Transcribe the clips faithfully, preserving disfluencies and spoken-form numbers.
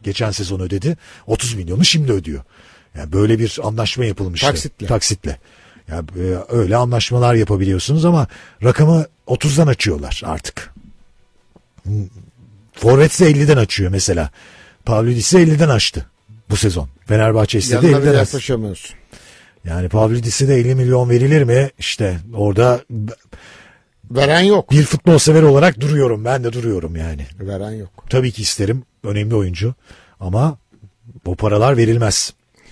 geçen sezon ödedi. otuz milyonu şimdi ödüyor. Yani böyle bir anlaşma yapılmıştı. Taksitle. Taksitle. Yani öyle anlaşmalar yapabiliyorsunuz ama rakamı otuzdan açıyorlar artık. Forvet de elliden açıyor mesela. Pavlidis de elliden açtı bu sezon. Fenerbahçe istedi Yanına bile elliden açtı. yaklaşamıyorsun. Yani Pavlidis'e de elli milyon verilir mi? İşte orada Veren yok. bir futbol sever olarak duruyorum. Ben de duruyorum yani. Veren yok. Tabii ki isterim. Önemli oyuncu. Ama bu paralar verilmez.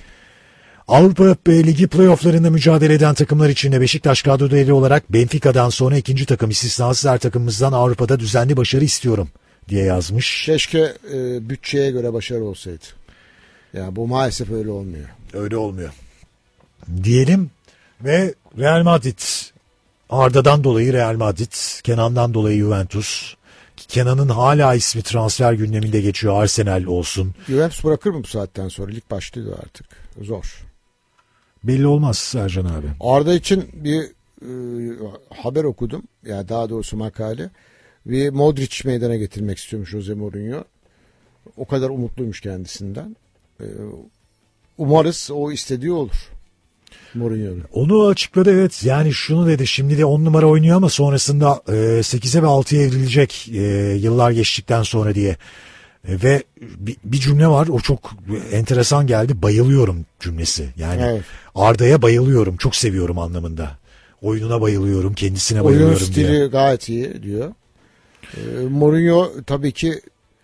Avrupa Ligi playofflarında mücadele eden takımlar içinde Beşiktaş kadro değeri olarak Benfica'dan sonra ikinci takım, istisnasız her takımımızdan Avrupa'da düzenli başarı istiyorum diye yazmış. Keşke e, bütçeye göre başarı olsaydı. Yani bu maalesef öyle olmuyor. Öyle olmuyor. Diyelim ve Real Madrid, Arda'dan dolayı Real Madrid, Kenan'dan dolayı Juventus. Kenan'ın hala ismi transfer gündeminde geçiyor. Arsenal olsun. Juventus bırakır mı bu saatten sonra? Lig başlıyor artık. Zor. Belli olmaz Sercan abi. Arda için bir e, haber okudum. Yani daha doğrusu makale. Bir Modric meydana getirmek istiyormuş Jose Mourinho. O kadar umutluymuş kendisinden. E, umarız o istediği olur. Mourinho'nun. Onu açıkladı, evet. Yani şunu dedi, şimdi de on numara oynuyor ama sonrasında e, sekize ve altıya evrilecek e, yıllar geçtikten sonra diye. E, ve bir, bir cümle var, o çok enteresan geldi. Bayılıyorum cümlesi. Yani Evet. Arda'ya bayılıyorum, çok seviyorum anlamında. Oyununa bayılıyorum, kendisine Oyun bayılıyorum stili diye. gayet iyi diyor. E, Mourinho tabii ki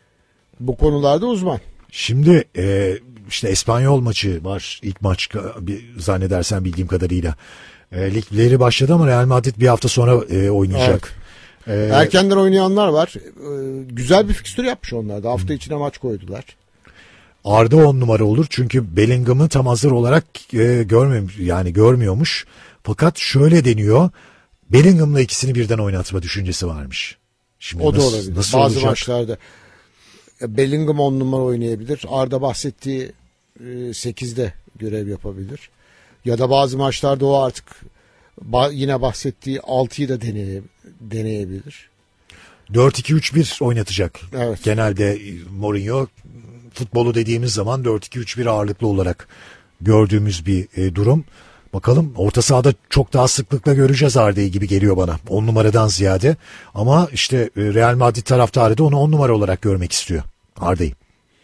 bu konularda uzman. Şimdi e, işte Espanyol maçı var, ilk maç bir, zannedersen bildiğim kadarıyla. E, ligleri başladı ama Real Madrid bir hafta sonra e, oynayacak. Evet. E, Erkenden oynayanlar var. E, güzel bir fikstür yapmış onlar da. Hafta içine maç koydular. Arda on numara olur çünkü Bellingham'ı tam hazır olarak e, görmem yani görmüyormuş. Fakat şöyle deniyor. Bellingham'la ikisini birden oynatma düşüncesi varmış. Şimdi O da nasıl, olabilir. nasıl Bazı olacak? maçlarda Bellingham on numara oynayabilir. Arda bahsettiği e, sekizde görev yapabilir. Ya da bazı maçlarda o artık ba- yine bahsettiği altıyı da deneye- deneyebilir. dört iki üç bir oynatacak. Evet. Genelde Mourinho futbolu dediğimiz zaman dört iki üç bir ağırlıklı olarak gördüğümüz bir e, durum. Bakalım, orta sahada çok daha sıklıkla göreceğiz Arda'yı gibi geliyor bana. on numaradan ziyade. Ama işte e, Real Madrid taraftarı da onu on numara olarak görmek istiyor Arda'yı.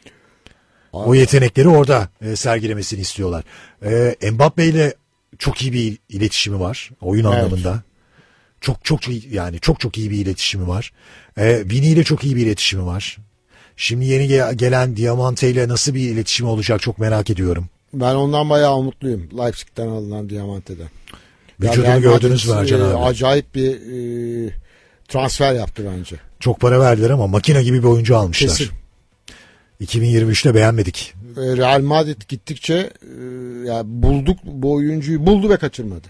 O yetenekleri orada e, sergilemesini istiyorlar. E, Mbappe ile çok iyi bir iletişimi var oyun Evet. anlamında. Çok çok iyi, yani çok çok iyi bir iletişimi var. E, Vini ile çok iyi bir iletişimi var. Şimdi yeni ge- gelen Diamante ile nasıl bir iletişimi olacak çok merak ediyorum. Ben ondan bayağı umutluyum. Leipzig'ten alınan Diamante'den. Vücudunu Real gördünüz mü Madrid, Ercan e, abi? Acayip bir e, transfer yaptı bence. Çok para verdiler ama makine gibi bir oyuncu almışlar. Kesin. iki bin yirmi üçte beğenmedik. E, Real Madrid gittikçe e, yani bulduk bu oyuncuyu buldu ve kaçırmadı.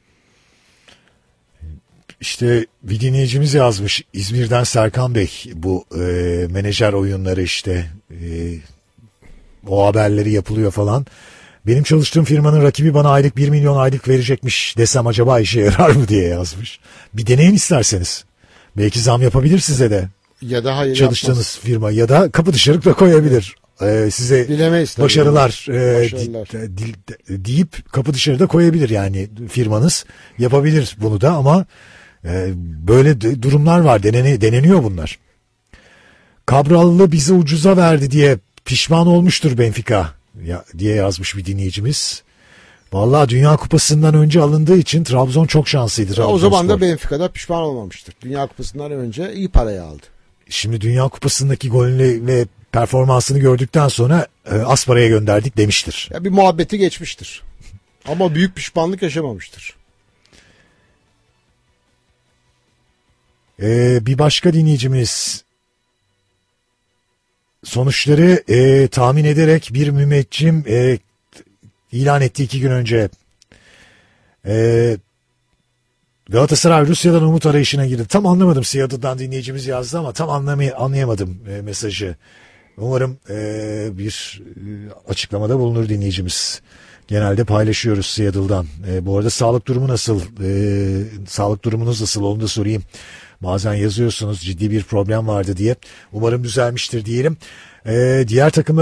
İşte bir dinleyicimiz yazmış, İzmir'den Serkan Bey, bu e, menajer oyunları işte e, o haberleri yapılıyor falan. Benim çalıştığım firmanın rakibi bana aylık bir milyon aylık verecekmiş desem acaba işe yarar mı diye yazmış. Bir deneyin isterseniz. Belki zam yapabilir size de. Ya da hayır Çalıştığınız yapmaz. firma ya da kapı dışarı da koyabilir. Ee, size Bilemeyiz tabii. başarılar, e, Başarılar. di- di- deyip kapı dışarıda koyabilir yani firmanız. Yapabilir bunu da ama e, böyle de- durumlar var. Deneni, deneniyor bunlar. Cabral'lı bizi ucuza verdi diye pişman olmuştur Benfica ya, diye yazmış bir dinleyicimiz. Vallahi Dünya Kupası'ndan önce alındığı için Trabzon çok şanslıydı. O Trabzonspor. zaman da Benfica'da pişman olmamıştır. Dünya Kupası'ndan önce iyi parayı aldı. Şimdi Dünya Kupası'ndaki golünü ve performansını gördükten sonra e, az paraya gönderdik demiştir. Ya bir muhabbeti geçmiştir. Ama büyük pişmanlık yaşamamıştır. E, bir başka dinleyicimiz sonuçları e, tahmin ederek bir mümeccim e, ilan etti iki gün önce. E, Galatasaray Rusya'dan umut arayışına girdi. Tam anlamadım, Seattle'dan dinleyicimiz yazdı ama tam anlamay- anlayamadım e, mesajı. Umarım e, bir e, açıklamada bulunur dinleyicimiz. Genelde paylaşıyoruz Seattle'dan. E, bu arada sağlık durumu nasıl? E, sağlık durumunuz nasıl? Onu da sorayım. Bazen yazıyorsunuz ciddi bir problem vardı diye. Umarım düzelmiştir diyelim. E, diğer takımlar